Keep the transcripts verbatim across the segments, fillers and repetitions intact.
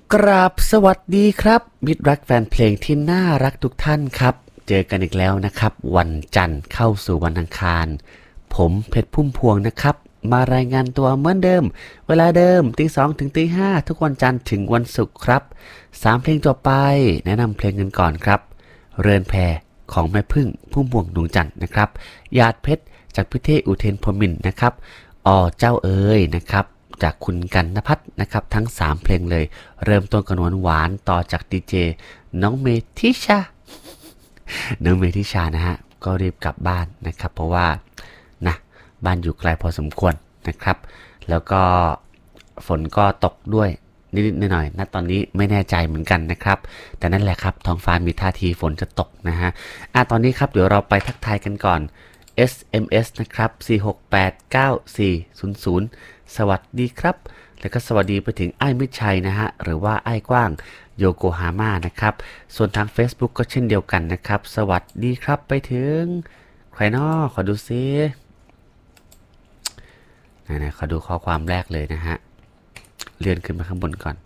กราบสวัสดีครับมิตรรักแฟนเพลงที่น่ารักทุกท่านครับเจอกันอีกแล้วนะครับวันจันทร์เข้าสู่วันอังคารผมเพชรพุ่มพวงนะครับมารายงานตัวเหมือนเดิมเวลาเดิมตีสองถึงตีห้าทุกวันจันทร์ถึงวันศุกร์ครับสามเพลงต่อไปแนะนำเพลงกันก่อนครับเรือนแพของแม่พึ่งพุ่มพวงดวงจันทร์นะครับหยาดเพชรจากพิเทพอุเทนพรหมินทร์นะครับอ๋อเจ้าเอ๋ยนะครับจากคุณกันณภัทรนะครับทั้งสามเพลงเลยเริ่มต้นกันหวานๆต่อจากดีเจน้องเมทิชาน้องเมทิชานะฮะก็รีบกลับบ้านนะครับเพราะว่านะบ้านอยู่ไกลพอสมควรนะครับแล้วก็ฝนก็ตกด้วยนิดๆหน่อยๆณตอนนี้ไม่แน่ใจเหมือนกันนะครับแต่นั่นแหละครับท้องฟ้ามีท่าทีฝนจะตกนะฮะอ่ะตอนนี้ครับเดี๋ยวเราไปทักทายกันก่อน เอส เอ็ม เอส นะครับสี่ หก แปด เก้า สี่ ศูนย์ ศูนย์สวัสดีครับแล้วก็สวัสดีไปถึงไอ้มิตรชัยนะฮะหรือว่าไอ้กว้างโยโกฮาม่านะครับส่วนทาง Facebook ก็เช่นเดียวกันนะครับสวัสดีครับไปถึงใครน้อขอดูซินะๆขอดูข้อความแรกเลยนะฮะเลื่อนขึ้นมาข้างบนก่อน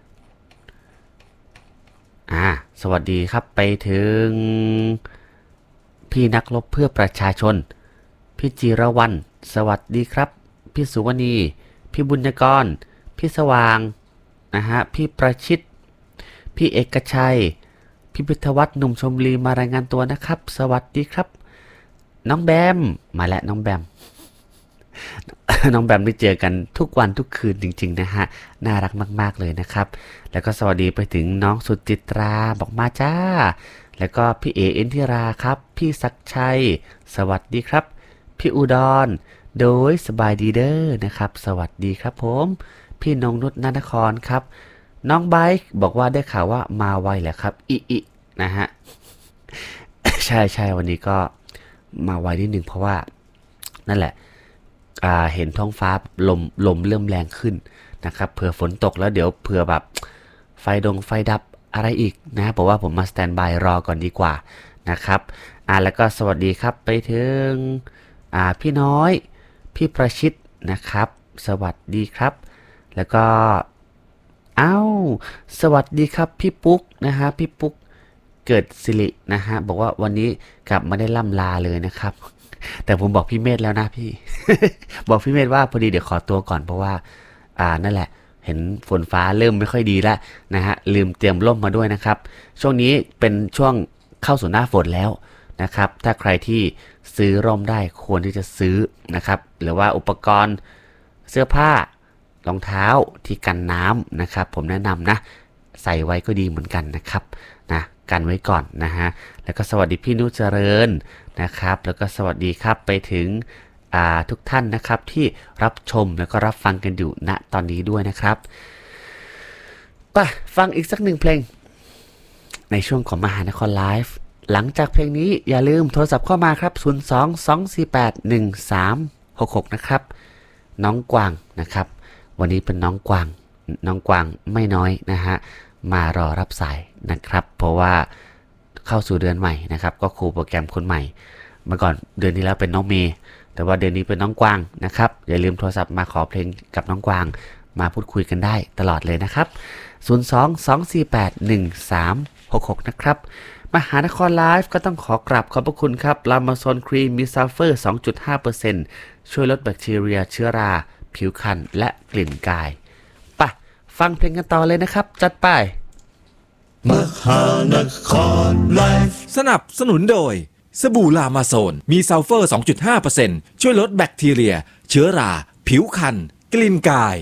อ่าสวัสดีครับไปถึงพี่นักรบเพื่อประชาชนพี่จิรวรรณสวัสดีครับพี่สุวรรณีพี่บุญญกรพี่สว่างนะฮะพี่ประชิตพี่เอกชัยพี่พิทวัฒน์หนุ่มชมบุรีมารายงานตัวนะครับสวัสดีครับน้องแบมมาแล้วน้องแบม น้องแบมได้เจอกันทุกวันทุกคืนจริงๆนะฮะน่ารักมากๆเลยนะครับแล้วก็สวัสดีไปถึงน้องสุจิตราบอกมาจ้าแล้วก็พี่เอเอ็นทิราครับพี่ศักชัยสวัสดีครับพี่อุดรโดยสบายดีเด้อนะครับสวัสดีครับผมพี่นงนุชนนครครับน้องไบค์บอกว่าได้ข่าวว่ามาไวแหละครับอิอินะฮะ ใช่ใช่วันนี้ก็มาไวนิดนึงเพราะว่านั่นแหละอ่าเห็นท้องฟ้าลมลมเริ่มแรงขึ้นนะครับเผื่อฝนตกแล้วเดี๋ยวเผื่อแบบไฟดงไฟดับอะไรอีกนะเพราะว่าผมมาสแตนบายรอก่อนดีกว่านะครับอ่าแล้วก็สวัสดีครับไปถึงอ่าพี่น้อยพี่ประชิตนะครับสวัสดีครับแล้วก็อ้าวสวัสดีครับพี่ปุ๊กนะฮะพี่ปุ๊กเกิดสิรินะฮะบอกว่าวันนี้กลับมาได้ล่ำลาเลยนะครับแต่ผมบอกพี่เมธแล้วนะพี่ บอกพี่เมธว่าพอดีเดี๋ยวขอตัวก่อนเพราะว่าอ่านั่นแหละเห็นฝนฟ้าเริ่มไม่ค่อยดีแล้วนะฮะลืมเตรียมร่มมาด้วยนะครับช่วงนี้เป็นช่วงเข้าสู่หน้าฝนแล้วนะครับถ้าใครที่ซื้อร่มได้ควรที่จะซื้อนะครับหรือว่าอุปกรณ์เสื้อผ้ารองเท้าที่กันน้ำนะครับผมแนะนำนะใส่ไว้ก็ดีเหมือนกันนะครับนะกันไว้ก่อนนะฮะแล้วก็สวัสดีพี่นุชเจริญนะครับแล้วก็สวัสดีครับไปถึงทุกท่านนะครับที่รับชมแล้วก็รับฟังกันอยู่ณตอนนี้ด้วยนะครับไปฟังอีกสักหนึ่งเพลงในช่วงของมหานครไลฟ์หลังจากเพลงนี้อย่าลืมโทรศัพท์เข้ามาครับศูนย์ สอง สอง สี่ แปด หนึ่ง สาม หก หกนะครับน้องกวางนะครับวันนี้เป็นน้องกวางน้องกวางไม่น้อยนะฮะมารอรับสายนะครับเพราะว่าเข้าสู่เดือนใหม่นะครับก็ครูโปรแกรมคนใหม่เมื่อก่อนเดือนที่แล้วเป็นน้องเมย์แต่ว่าเดือนนี้เป็นน้องกวางนะครับอย่าลืมโทรศัพท์มาขอเพลงกับน้องกวางมาพูดคุยกันได้ตลอดเลยนะครับศูนย์ สอง สอง สี่ แปด หนึ่ง สาม หก หกนะครับมหานครไลฟ์ก็ต้องขอกราบขอบพระคุณครับลามาโซนครีมมีซัลเฟอร์ สองจุดห้าเปอร์เซ็นต์ ช่วยลดแบคทีเรียเชื้อราผิวคันและกลิ่นกายไปฟังเพลงกันต่อเลยนะครับจัดไปมหานครไลฟ์สนับสนุนโดยสบู่ลามาโซนมีซัลเฟอร์ สองจุดห้าเปอร์เซ็นต์ ช่วยลดแบคทีเรียเชื้อราผิวคันกลิ่นกาย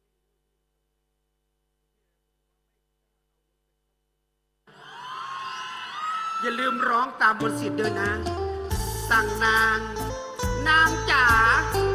อย่าลืมร้องตามบทสิทธิ์ด้วยนะสั่งนางนางจ๋า